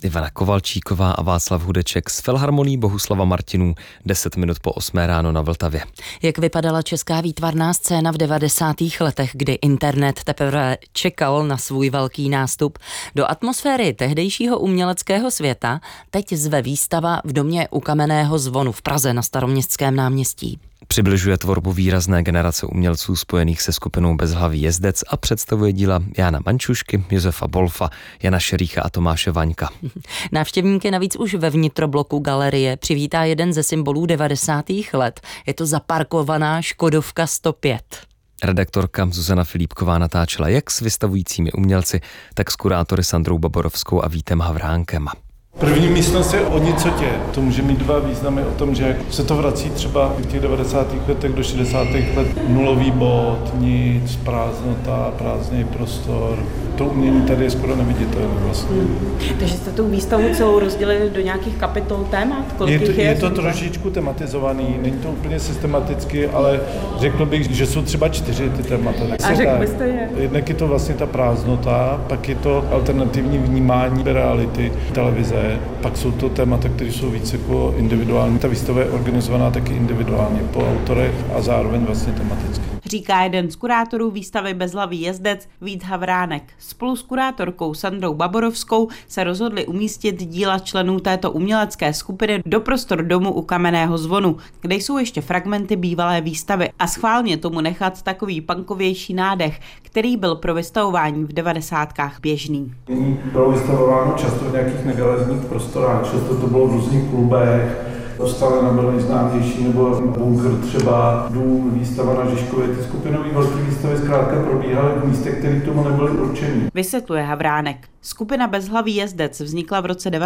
Ivana Kovalčíková a Václav Hudeček z Filharmonií Bohuslava Martinů 10 minut po 8 ráno na Vltavě. Jak vypadala česká výtvarná scéna v 90. letech, kdy internet teprve čekal na svůj velký nástup? Do atmosféry tehdejšího uměleckého světa teď zve výstava v domě u Kamenného zvonu v Praze na Staroměstském náměstí. Přibližuje tvorbu výrazné generace umělců spojených se skupinou Bezhlavý jezdec a představuje díla Jána Mančušky, Josefa Bolfa, Jana Šerícha a Tomáše Vaňka. Návštěvníky navíc už ve vnitrobloku galerie přivítá jeden ze symbolů 90. let. Je to zaparkovaná Škodovka 105. Redaktorka Zuzana Filipková natáčela jak s vystavujícími umělci, tak s kurátory Sandrou Baborovskou a Vítem Havránkem. První místnost je o nicotě. To může mít dva významy o tom, že se to vrací třeba v těch 90. letech do 60. let. Nulový bod, nic, prázdnota, prázdný prostor. To umění tady je skoro neviditelné vlastně. Takže jste tu výstavu celou rozdělili do nějakých kapitol témat? Je to trošičku tematizovaný, není to úplně systematicky, ale řekl bych, že jsou třeba 4 ty témata. A řekl byste je? Jednak je to vlastně ta prázdnota, pak je to alternativní vnímání reality, televize. Pak jsou to témata, které jsou víc jako individuální. Ta výstava je organizovaná taky individuálně po autorech a zároveň vlastně tematicky. Říká jeden z kurátorů výstavy Bezhlavý jezdec Vít Havránek. Spolu s kurátorkou Sandrou Baborovskou se rozhodli umístit díla členů této umělecké skupiny do prostor domu u Kamenného zvonu, kde jsou ještě fragmenty bývalé výstavy a schválně tomu nechat takový punkovější nádech, který byl pro vystavování v 90kách běžný. Bylo vystavováno často v nějakých negalerijních prostorách, často to bylo v různých klubech. Dostala byl nejznámější, nebo Bunkr třeba, dům, výstava na Žižkově. Ty skupinové velké výstavy zkrátka probíhaly v místech, které k tomu nebyly určený. Vysvětluje Havránek. Skupina Bezhlavý jezdec vznikla v roce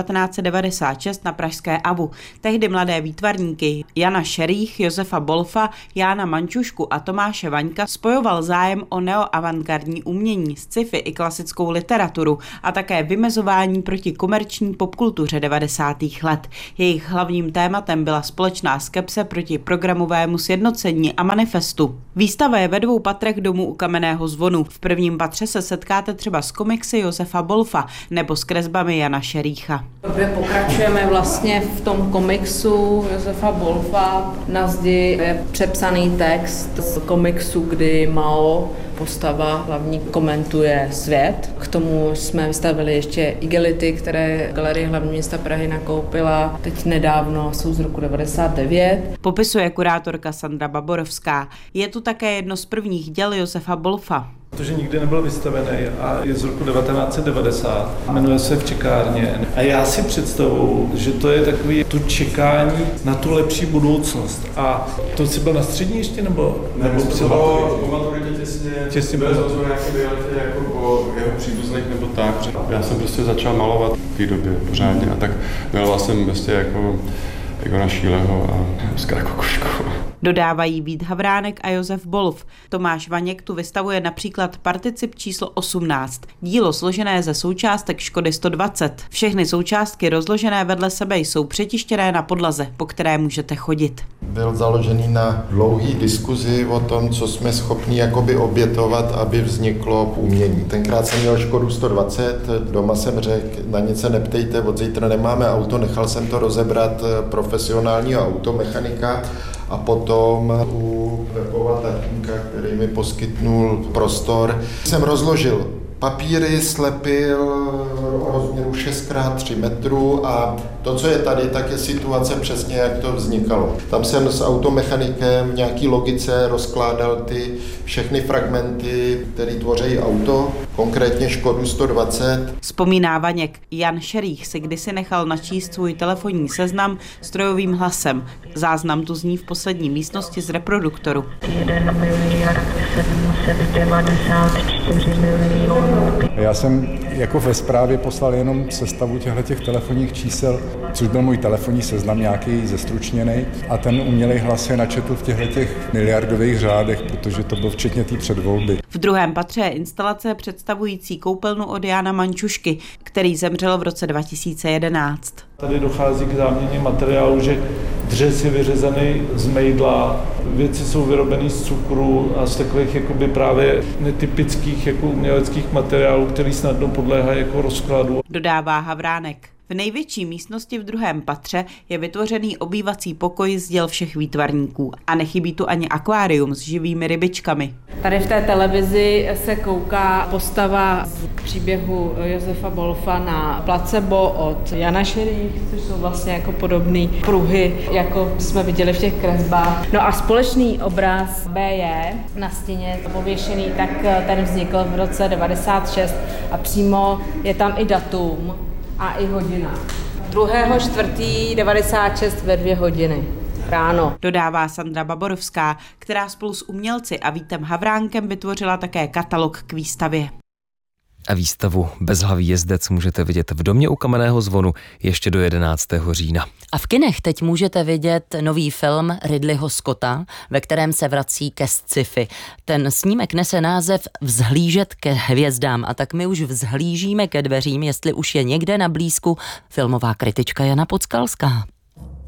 1996 na pražské AVU. Tehdy mladé výtvarníky Jana Šerých, Josefa Bolfa, Jána Mančušku a Tomáše Vaňka spojoval zájem o neoavantgardní umění, sci-fi i klasickou literaturu a také vymezování proti komerční popkultuře 90. let. Jejich hlavním tématem byla společná skepse proti programovému sjednocení a manifestu. Výstava je ve 2 patrech domu u Kamenného zvonu. V prvním patře se setkáte třeba s komiksy Josefa Bolfa nebo s kresbami Jana Šerícha. Pokračujeme vlastně v tom komiksu Josefa Bolfa. Na zdi je přepsaný text z komiksu, kdy Mao, postava hlavní, komentuje svět. K tomu jsme vystavili ještě igelity, které Galerie hlavního města Prahy nakoupila teď nedávno, jsou z roku 99. Popisuje kurátorka Sandra Baborovská. Je tu také jedno z prvních děl Josefa Bolfa. Protože nikdy nebyl vystavený a je z roku 1990. Jmenuje se V čekárně. A já si představuju, že to je takový tu čekání na tu lepší budoucnost. A to jsi byl na střední ještě, nebo po maturitě těsně byl rozhovor nějaký reality jako po jeho příbuzných nebo tak. Já jsem prostě začal malovat v té době pořádně a tak miloval jsem prostě jako Igora Šíleho a Oskara Kokošku. Dodávají Vít Havránek a Josef Bolf. Tomáš Vaněk tu vystavuje například particip číslo 18, dílo složené ze součástek Škody 120. Všechny součástky rozložené vedle sebe jsou přetištěné na podlaze, po které můžete chodit. Byl založený na dlouhý diskuzi o tom, co jsme schopni jakoby obětovat, aby vzniklo umění. Tenkrát jsem měl Škodu 120, doma jsem řekl, na nic se neptejte, od zítra nemáme auto, nechal jsem to rozebrat profesionálního automechanika. A potom u webova tatínka, který mi poskytnul prostor, jsem rozložil papíry, slepil rozměru 6x3 metrů a to, co je tady, tak je situace přesně, jak to vznikalo. Tam jsem s automechanikem v nějaký logice rozkládal ty všechny fragmenty, které tvoří auto, konkrétně Škodu 120. Vzpomíná Vaněk. Jan Šerých si kdysi nechal načíst svůj telefonní seznam strojovým hlasem. Záznam tu zní v poslední místnosti z reproduktoru. 1 794 milionů. Já jsem jako ve zprávě poslal jenom sestavu těchto telefonních čísel, což byl můj telefonní seznam nějaký zestručněný a ten umělej hlas je načetl v těchto miliardových řádech, protože to bylo včetně té předvolby. V druhém patře je instalace představující koupelnu od Jána Mančušky, který zemřel v roce 2011. Tady dochází k záměně materiálu, že dřez je vyřezaný z mejdla, věci jsou vyrobené z cukru a z takových jakoby právě netypických jako uměleckých materiálů, který snadno podléhají jako rozkladu. Dodává Havránek. V největší místnosti v druhém patře je vytvořený obývací pokoj z děl všech výtvarníků a nechybí tu ani akvárium s živými rybičkami. Tady v té televizi se kouká postava z příběhu Josefa Bolfa na placebo od Jana Šerých, což jsou vlastně jako podobné pruhy, jako jsme viděli v těch kresbách. No a společný obraz BJ na stěně pověšený, tak ten vznikl v roce 96 a přímo je tam i datum a i hodina. 2.4.96 ve 2 hodiny. Ráno. Dodává Sandra Baborovská, která spolu s umělci a Vítem Havránkem vytvořila také katalog k výstavě. A výstavu Bezhlavý jezdec můžete vidět v Domě u Kamenného zvonu ještě do 11. října. A v kinech teď můžete vidět nový film Ridleyho Scotta, ve kterém se vrací ke sci-fi. Ten snímek nese název Vzhlížet ke hvězdám a tak my už vzhlížíme ke dveřím, jestli už je někde na blízku filmová kritička Jana Podskalská.